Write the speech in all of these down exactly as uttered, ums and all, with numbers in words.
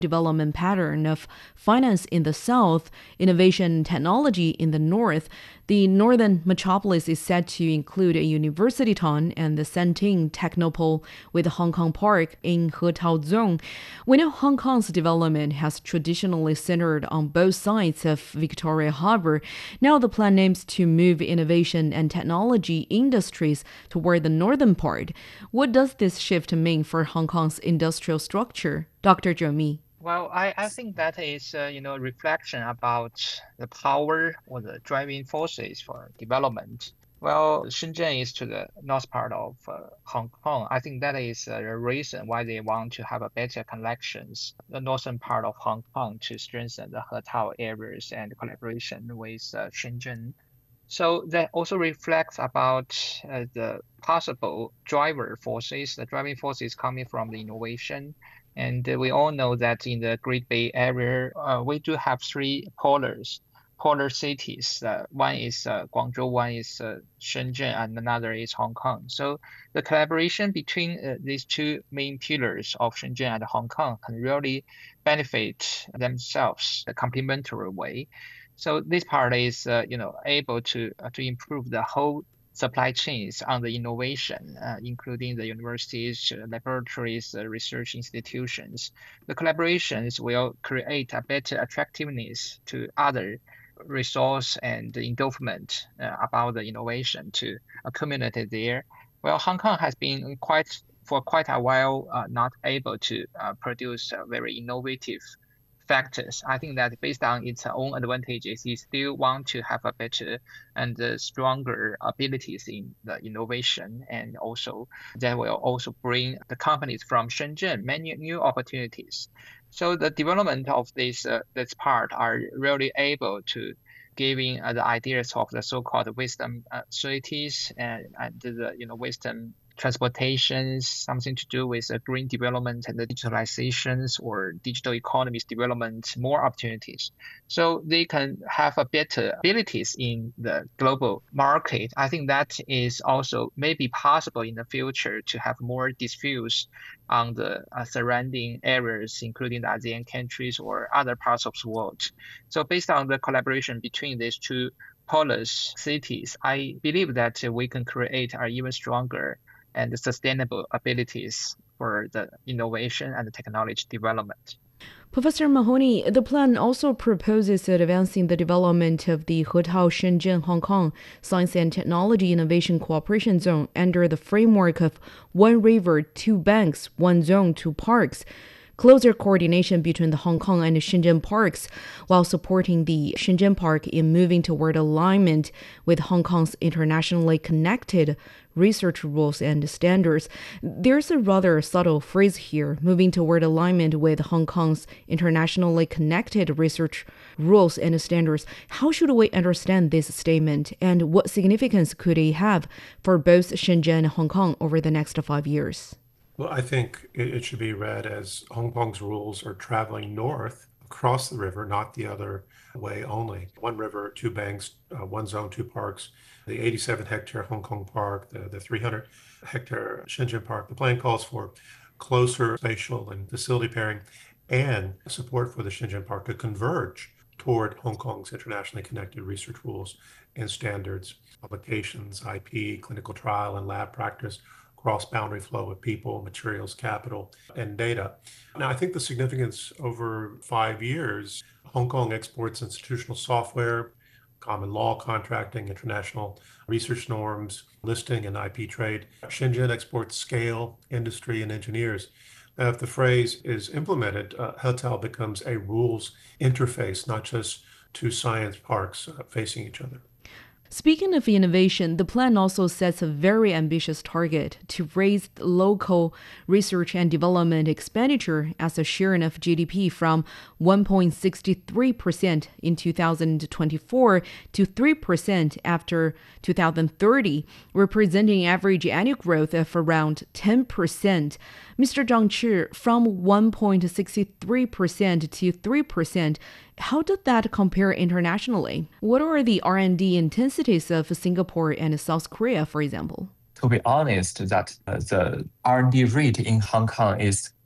development pattern of finance in the south, innovation and technology in the north. The northern metropolis is set to include a university town and the Santing Technopole with Hong Kong Park in Hetao Zone. We know Hong Kong's development has traditionally centered on both sides of Victoria Harbour. Now the plan aims to move innovation and technology industries toward the northern part. What does this shift mean for Hong Kong's industrial structure? Doctor Zhou Mi. Well, I, I think that is, uh, you know, reflection about the power or the driving forces for development. Well, Shenzhen is to the north part of uh, Hong Kong. I think that is uh, the reason why they want to have a better connections, the northern part of Hong Kong to strengthen the Hetao areas and collaboration with uh, Shenzhen. So that also reflects about uh, the possible driver forces, the driving forces coming from the innovation. And uh, we all know that in the Great Bay Area, uh, we do have three polars, polar cities. Uh, one is uh, Guangzhou, one is uh, Shenzhen, and another is Hong Kong. So the collaboration between uh, these two main pillars of Shenzhen and Hong Kong can really benefit themselves in a complementary way. So this part is, uh, you know, able to uh, to improve the whole supply chains on the innovation, uh, including the universities, uh, laboratories, uh, research institutions. The collaborations will create a better attractiveness to other resource and endowment uh, about the innovation to accumulate there. Well, Hong Kong has been quite for quite a while uh, not able to uh, produce uh, very innovative factors. I think that based on its own advantages, it still want to have a better and uh, stronger abilities in the innovation, and also that will also bring the companies from Shenzhen many new opportunities. So the development of this uh, this part are really able to giving uh, the ideas of the so-called wisdom uh, cities and, and the you know wisdom transportations, something to do with uh, green development and the digitalizations or digital economies development, more opportunities. So they can have a better abilities in the global market. I think that is also maybe possible in the future to have more disputes on the uh, surrounding areas, including the ASEAN countries or other parts of the world. So based on the collaboration between these two polis cities, I believe that uh, we can create an even stronger and sustainable abilities for the innovation and the technology development. Professor Mahoney, the plan also proposes advancing the development of the Hetao Shenzhen Hong Kong Science and Technology Innovation Cooperation Zone under the framework of One River, Two Banks, One Zone, Two Parks. Closer coordination between the Hong Kong and the Shenzhen parks, while supporting the Shenzhen park in moving toward alignment with Hong Kong's internationally connected research rules and standards. There's a rather subtle phrase here, moving toward alignment with Hong Kong's internationally connected research rules and standards. How should we understand this statement, and what significance could it have for both Shenzhen and Hong Kong over the next five years? Well, I think it, it should be read as Hong Kong's rules are traveling north across the river, not the other way only. One river, two banks, uh, one zone, two parks, the eighty-seven hectare Hong Kong park, the, the three hundred hectare Shenzhen park. The plan calls for closer spatial and facility pairing and support for the Shenzhen park to converge toward Hong Kong's internationally connected research rules and standards, publications, I P, clinical trial, and lab practice, cross-boundary flow of people, materials, capital, and data. Now, I think the significance over five years, Hong Kong exports institutional software, common law contracting, international research norms, listing, and I P trade. Shenzhen exports scale, industry, and engineers. Now, if the phrase is implemented, uh, Hetao becomes a rules interface, not just two science parks uh, facing each other. Speaking of innovation, the plan also sets a very ambitious target to raise local research and development expenditure as a share of G D P from one point six three percent in two thousand twenty-four to three percent after two thousand thirty, representing average annual growth of around ten percent. Mister Zhang Chi, from one point six three percent to three percent, how did that compare internationally? What are the R and D intensities of Singapore and South Korea, for example? To be honest, that uh, the R and D rate in Hong Kong is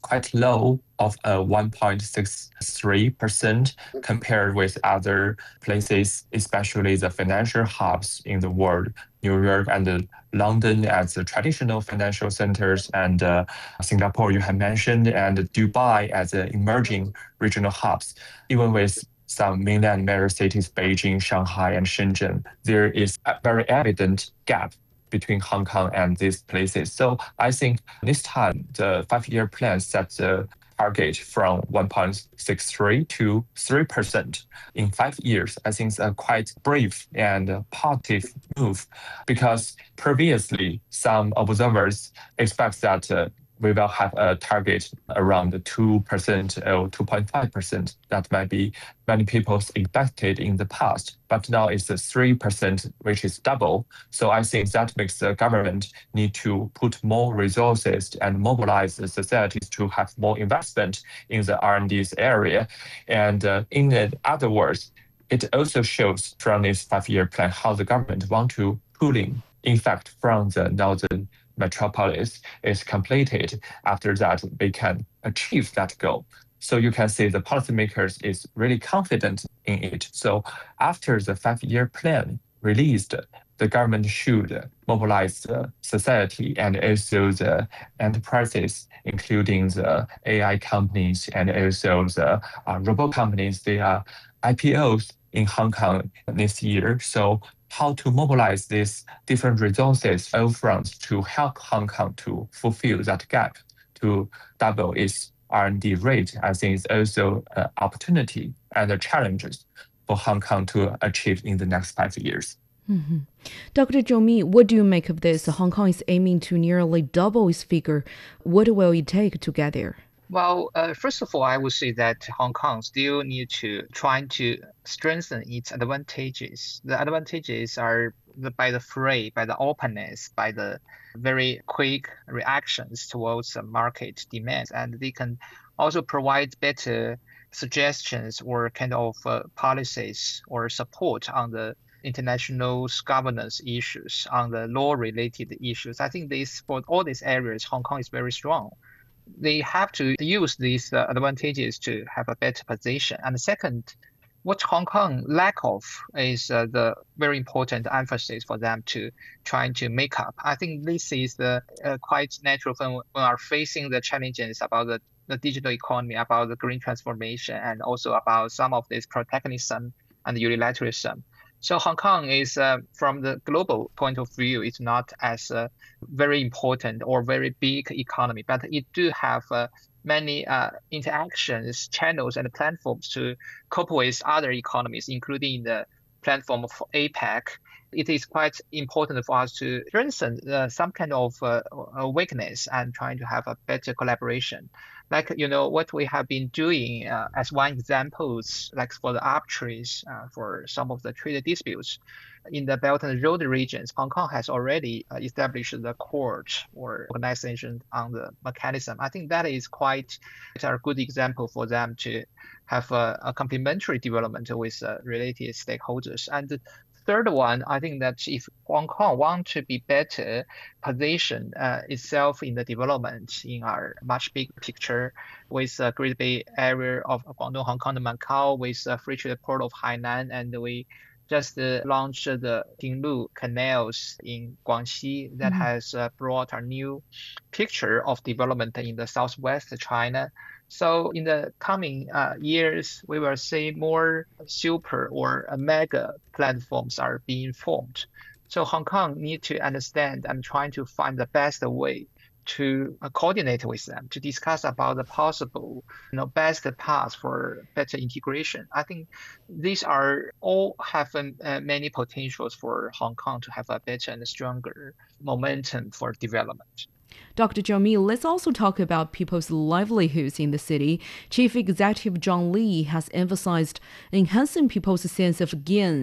quite low of uh, one point six three percent compared with other places, especially the financial hubs in the world, New York and uh, London as the traditional financial centers, and uh, Singapore you have mentioned, and Dubai as the emerging regional hubs. Even with some mainland major cities, Beijing, Shanghai, and Shenzhen, there is a very evident gap between Hong Kong and these places. So I think this time the five-year plan sets the target from one point six three to three percent in five years. I think it's a quite brave and positive move, because previously some observers expect that uh, we will have a target around two percent or two point five percent. That might be many people expected in the past, but now it's three percent, which is double. So I think that makes the government need to put more resources and mobilize the societies to have more investment in the R and D area. And uh, in other words, it also shows from this five-year plan how the government want to pulling, in fact, from the northern metropolis is completed. After that, they can achieve that goal. So you can see the policymakers is really confident in it. So after the five-year plan released, the government should mobilize the society and also the enterprises, including the A I companies and also the uh, robot companies. They are I P Os in Hong Kong this year. So how to mobilize these different resources all fronts to help Hong Kong to fulfill that gap, to double its R and D rate, I think is also an opportunity and a challenges for Hong Kong to achieve in the next five years. Mm-hmm. Doctor Zhou Mi, what do you make of this? Hong Kong is aiming to nearly double its figure. What will it take to get there? Well, uh, first of all, I would say that Hong Kong still need to try to strengthen its advantages. The advantages are the, by the free, by the openness, by the very quick reactions towards the market demands, and they can also provide better suggestions or kind of uh, policies or support on the international governance issues, on the law-related issues. I think this for all these areas, Hong Kong is very strong. They have to use these uh, advantages to have a better position. And second, what Hong Kong lack of is uh, the very important emphasis for them to trying to make up. I think this is the uh, quite natural when we are facing the challenges about the, the digital economy, about the green transformation, and also about some of this protectionism and unilateralism. So Hong Kong is, uh, from the global point of view, it's not as a very important or very big economy, but it do have uh, many uh, interactions, channels, and platforms to cope with other economies, including the platform of APEC. It is quite important for us to strengthen uh, some kind of uh, weakness and trying to have a better collaboration. Like, you know, what we have been doing uh, as one example, like for the arbitraries, uh, for some of the trade disputes in the Belt and Road regions, Hong Kong has already uh, established the court or organization on the mechanism. I think that is quite a good example for them to have a, a complementary development with uh, related stakeholders. And third one, I think that if Hong Kong want to be better position uh, itself in the development in our much bigger picture with the Great Bay Area of Guangdong, Hong Kong, and Macau, with the free trade port of Hainan, and we just uh, launched the Dinglu canals in Guangxi that mm-hmm. has uh, brought a new picture of development in the southwest China. So in the coming uh, years, we will see more super or uh, mega platforms are being formed. So Hong Kong need to understand and trying to find the best way to uh, coordinate with them, to discuss about the possible, you know, best path for better integration. I think these are all have uh, many potentials for Hong Kong to have a better and stronger momentum for development. Doctor Zhou Mi, let's also talk about people's livelihoods in the city. Chief Executive John Lee has emphasized enhancing people's sense of gain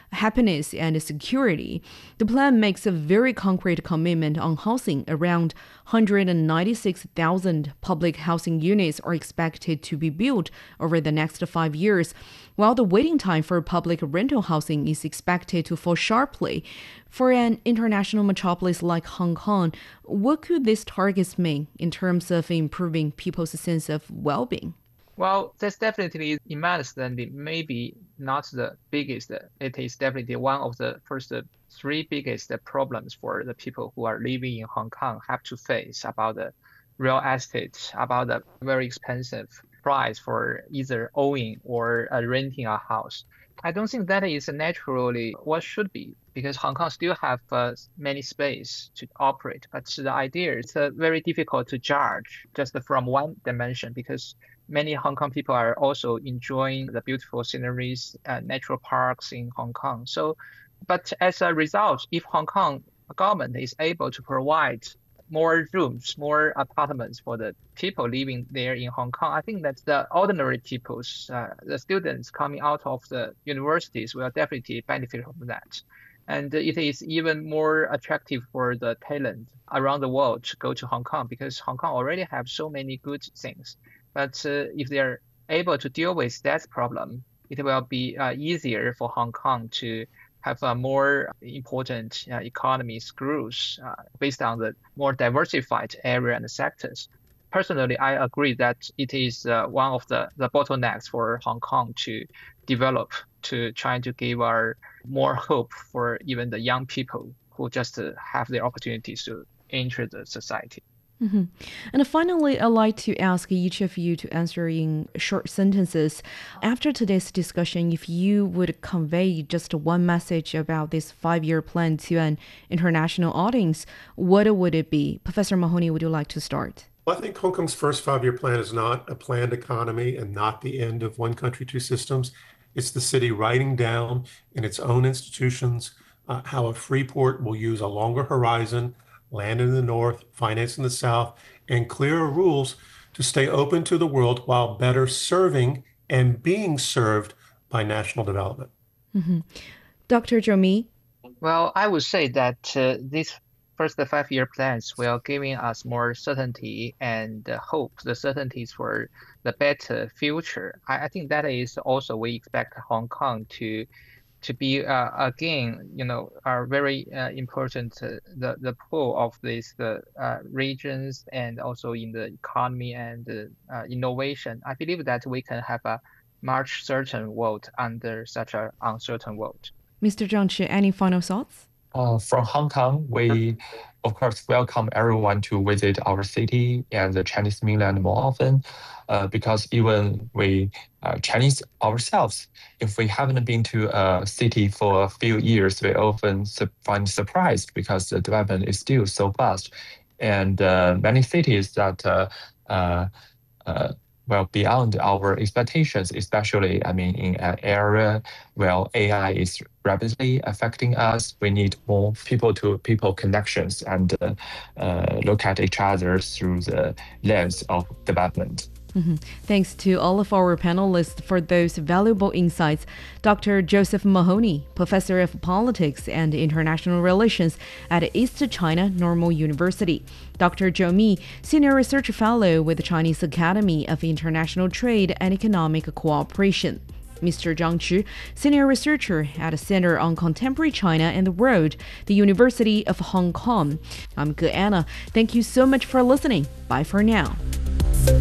happiness and security. The plan makes a very concrete commitment on housing. Around one hundred ninety-six thousand public housing units are expected to be built over the next five years, while the waiting time for public rental housing is expected to fall sharply. For an international metropolis like Hong Kong, what could these targets mean in terms of improving people's sense of well-being? Well, that's definitely immense, and it maybe not the biggest. It is definitely one of the first three biggest problems for the people who are living in Hong Kong have to face about the real estate, about the very expensive price for either owning or uh, renting a house. I don't think that is naturally what should be, because Hong Kong still have uh, many space to operate. But the idea is uh, very difficult to judge just from one dimension, because many Hong Kong people are also enjoying the beautiful sceneries and natural parks in Hong Kong. So, but as a result, if Hong Kong government is able to provide more rooms, more apartments for the people living there in Hong Kong, I think that the ordinary people's, uh, the students coming out of the universities will definitely benefit from that. And it is even more attractive for the talent around the world to go to Hong Kong, because Hong Kong already have so many good things. But uh, if they're able to deal with that problem, it will be uh, easier for Hong Kong to have a more important uh, economy growth uh, based on the more diversified area and sectors. Personally, I agree that it is uh, one of the, the bottlenecks for Hong Kong to develop, to try to give our more hope for even the young people who just uh, have the opportunities to enter the society. Mm-hmm. And finally, I'd like to ask each of you to answer in short sentences. After today's discussion, if you would convey just one message about this five-year plan to an international audience, what would it be? Professor Mahoney, would you like to start? Well, I think Hong Kong's first five-year plan is not a planned economy and not the end of one country, two systems. It's the city writing down in its own institutions uh, how a free port will use a longer horizon, land in the north, finance in the south, and clearer rules to stay open to the world while better serving and being served by national development. Mm-hmm. Doctor Zhou Mi? Well, I would say that uh, these first five-year plans will giving us more certainty and uh, hope, the certainties for the better future. I, I think that is also we expect Hong Kong to to be uh, again, you know, are very uh, important uh, the the pull of these the uh, regions and also in the economy and uh, uh, innovation. I believe that we can have a much certain world under such an uncertain world. Mister Zhang Chi, any final thoughts? Uh, from Hong Kong, we of course welcome everyone to visit our city and the Chinese mainland more often, uh, because even we uh, Chinese ourselves, if we haven't been to a city for a few years, we often su- find surprised because the development is still so fast, and uh, many cities that uh, uh, uh, well beyond our expectations, especially I mean in an area where A I is rapidly affecting us. We need more people-to-people connections and uh, uh, look at each other through the lens of development. Mm-hmm. Thanks to all of our panelists for those valuable insights. Doctor Joseph Mahoney, Professor of Politics and International Relations at East China Normal University. Doctor Zhou Mi, Senior Research Fellow with the Chinese Academy of International Trade and Economic Cooperation. Mister Zhang Chi, Senior Researcher at the Center on Contemporary China and the World, the University of Hong Kong. I'm Ge Anna. Thank you so much for listening. Bye for now.